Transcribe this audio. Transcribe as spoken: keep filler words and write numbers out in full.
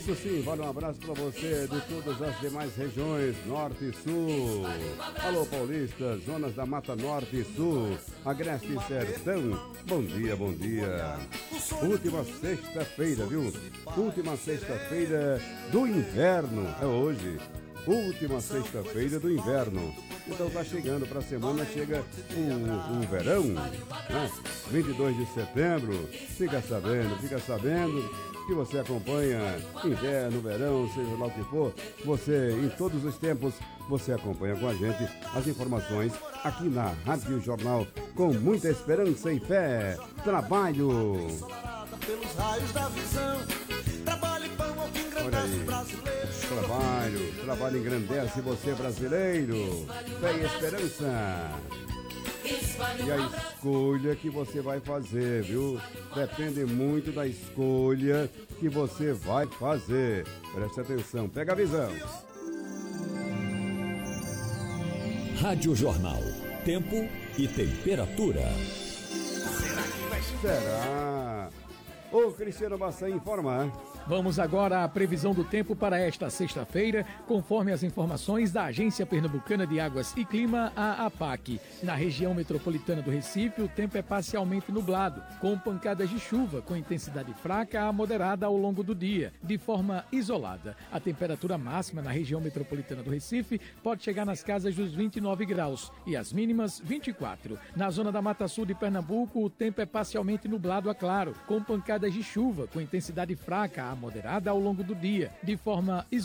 Isso sim, vale um abraço para você de todas as demais regiões, Norte e Sul. Alô, Paulista, zonas da Mata Norte e Sul, Agreste e Sertão, bom dia, bom dia. Última sexta-feira, viu? Última sexta-feira do inverno, é hoje. Última sexta-feira do inverno. Então tá chegando para a semana, chega o, o verão, né? vinte e dois de setembro, fica sabendo, fica sabendo que você acompanha inverno, verão, seja lá o que for, você em todos os tempos, você acompanha com a gente as informações aqui na Rádio Jornal, com muita esperança e fé. Trabalho. Olha aí, trabalho, trabalho engrandece você, brasileiro. Fé e esperança. E a escolha que você vai fazer, viu? Depende muito da escolha que você vai fazer. Preste atenção, pega a visão. Rádio Jornal, tempo e temperatura. Será? O Cristiano Bassa informa. Vamos agora à previsão do tempo para esta sexta-feira, conforme as informações da Agência Pernambucana de Águas e Clima, a APAC. Na região metropolitana do Recife, o tempo é parcialmente nublado, com pancadas de chuva com intensidade fraca a moderada ao longo do dia, de forma isolada. A temperatura máxima na região metropolitana do Recife pode chegar nas casas dos vinte e nove graus e as mínimas vinte e quatro. Na zona da Mata Sul de Pernambuco, o tempo é parcialmente nublado a claro, com pancadas de chuva com intensidade fraca a moderada ao longo do dia, de forma isolada.